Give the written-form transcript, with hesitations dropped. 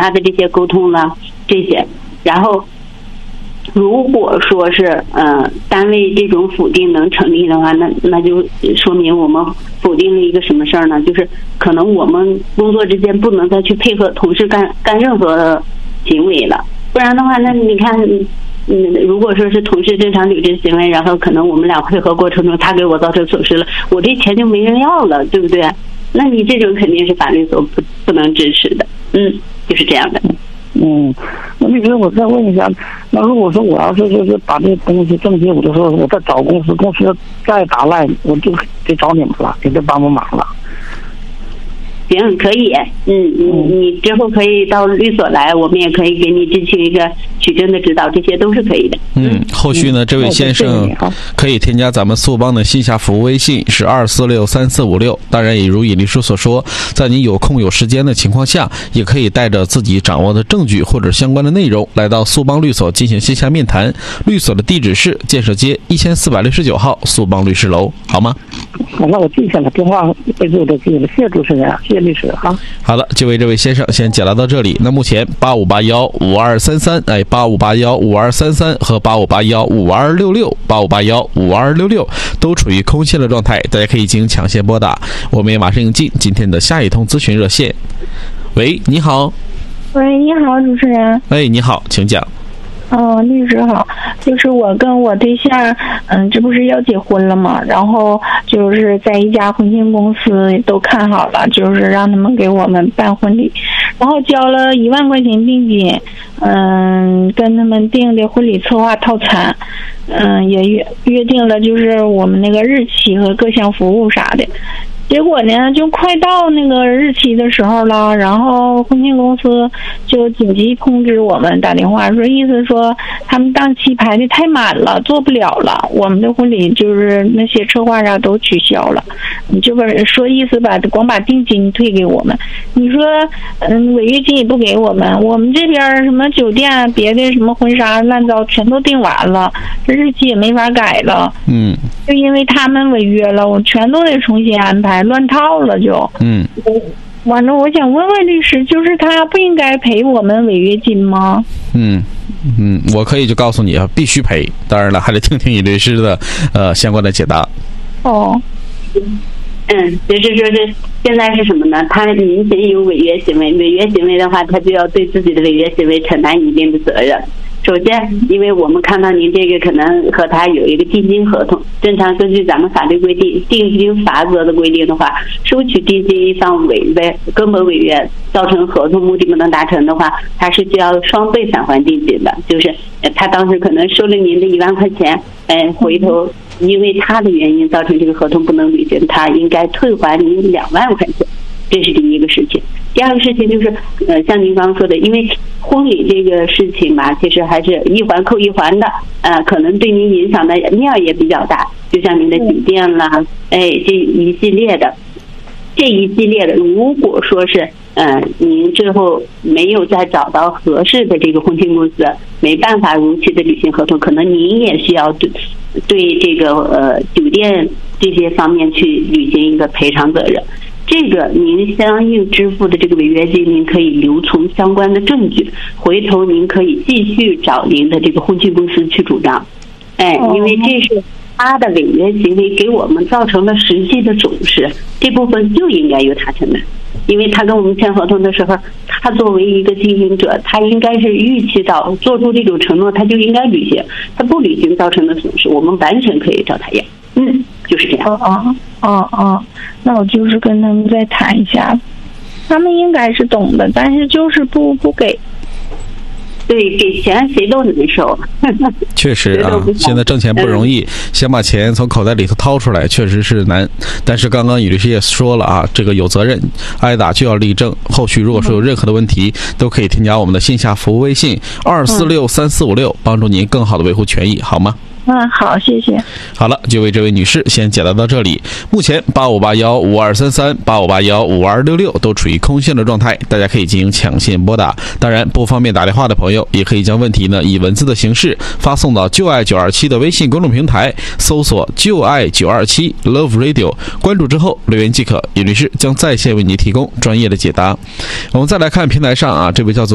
他的这些沟通了这些，然后如果说是单位这种否定能成立的话，那就说明我们否定了一个什么事儿呢？就是可能我们工作之间不能再去配合同事干任何的行为了，不然的话，那你看，如果说是同事正常履职行为，然后可能我们俩配合过程中，他给我造成损失了，我这钱就没人要了，对不对？那你这种肯定是法律所不能支持的，就是这样的。 那律师，我再问一下，那如果说我要是就是把这东西证清，我就说我再找公司再打赖，我就得找你们了，你得帮帮忙了。 行，可以，你之后可以到律所来，我们也可以给你进行一个取证的指导，这些都是可以的。 后续呢，这位先生可以添加咱们速帮的线下服务微信是2463456。当然，也如尹律师所说，在你有空有时间的情况下，也可以带着自己掌握的证据或者相关的内容，来到速帮律所进行线下面谈。律所的地址是建设街1469号速帮律师楼，好吗？ 好，那我记下了，电话备注都记了，谢谢主持人，谢谢律师哈。 好的，就为这位先生先解答到这里。那目前85815233，85815233和85815266，85815266都处于空线的状态，大家可以进行抢先拨打。我们也马上迎进今天的下一通咨询热线。喂，你好。 喂，你好，主持人。 哎，你好，请讲。 律师好，就是我跟我对象，这不是要结婚了吗？然后就是在一家婚庆公司都看好了，就是让他们给我们办婚礼，然后交了1万块钱定金，跟他们订的婚礼策划套餐，也约定了就是我们那个日期和各项服务啥的。结果呢，就快到那个日期的时候了，然后婚庆公司就紧急通知我们，打电话说，意思说他们档期排的太满了，做不了了，我们的婚礼就是那些策划上都取消了。你这边说意思吧，光把定金退给我们，你说违约金也不给我们，我们这边什么酒店别的什么婚纱烂糟全都订完了，这日期也没法改了。就因为他们违约了，我全都得重新安排，乱套了就。完了，我想问问律师，就是他不应该赔我们违约金吗？ 我可以就告诉你啊，必须赔。当然了，还得听听尹律师的相关的解答。 就是说是现在是什么呢？他明显有违约行为，违约行为的话，他就要对自己的违约行为承担一定的责任。首先，因为我们看到您这个可能和他有一个定金合同，正常根据咱们法律规定，定金罚则的规定的话，收取定金一方根本违约，造成合同目的不能达成的话，他是需要双倍返还定金的。就是他当时可能收了您的1万块钱，回头因为他的原因造成这个合同不能履行，他应该退还您2万块钱，这是第一个事情。第二个事情就是，像您刚刚说的，因为婚礼这个事情嘛，其实还是一环扣一环的，可能对您影响的面也比较大，就像您的酒店啦，这一系列的，如果说是，您之后没有再找到合适的这个婚庆公司，没办法如期的履行合同，可能您也需要对这个酒店这些方面去履行一个赔偿责任。这个您相应支付的这个违约金，您可以留存相关的证据，回头您可以继续找您的这个婚庆公司去主张。因为这是他的违约行为给我们造成了实际的损失，这部分就应该由他承担。因为他跟我们签合同的时候，他作为一个经营者，他应该是预期到做出这种承诺，他就应该履行，他不履行造成的损失，我们完全可以找他要。就是这样。 那我就是跟他们再谈一下，他们应该是懂的，但是就是不给。 对，给钱谁都难受。 确实啊，现在挣钱不容易，想把钱从口袋里头掏出来确实是难。但是刚刚尹律师也说了啊，这个有责任，挨打就要立正。后续如果说有任何的问题，都可以添加我们的线下服务微信2463456，帮助您更好的维护权益，好吗？ 好，谢谢。 好了，就为这位女士先解答到这里。目前85815233、85815266都处于空线的状态，大家可以进行抢线拨打。当然，不方便打电话的朋友，也可以将问题呢以文字的形式发送到就爱927的微信公众平台，搜索就爱927 Love Radio， 关注之后留言即可，尹律师将在线为您提供专业的解答。我们再来看平台上啊，这位叫做